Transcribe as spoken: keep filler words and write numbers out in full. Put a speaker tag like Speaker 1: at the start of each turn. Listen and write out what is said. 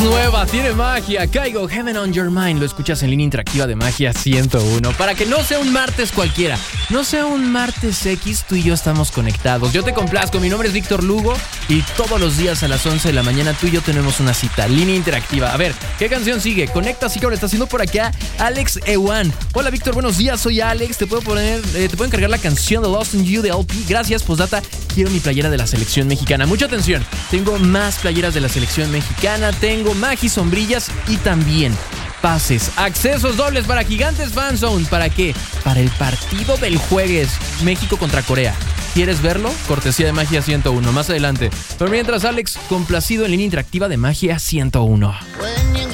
Speaker 1: nueva, tiene magia. Caigo, Heaven on Your Mind. Lo escuchas en línea interactiva de Magia ciento uno. Para que no sea un martes cualquiera, no sea un martes X, tú y yo estamos conectados. Yo te complazco, mi nombre es Víctor Lugo y todos los días a las once de la mañana tú y yo tenemos una cita, línea interactiva. A ver, ¿qué canción sigue? Conecta, así que ahora está haciendo por acá Alex Ewan. Hola Víctor, buenos días, soy Alex. Te puedo poner, eh, te puedo encargar la canción de Lost in You de L P. Gracias, postdata. Quiero mi playera de la selección mexicana. Mucha atención, tengo más playeras de la selección mexicana, tengo Magi sombrillas y también pases, accesos dobles para Gigantes Fan Zone. ¿Para qué? Para el partido del jueves, México contra Corea. ¿Quieres verlo? Cortesía de Magia ciento uno, más adelante. Pero mientras, Alex, complacido en línea interactiva de Magia ciento uno.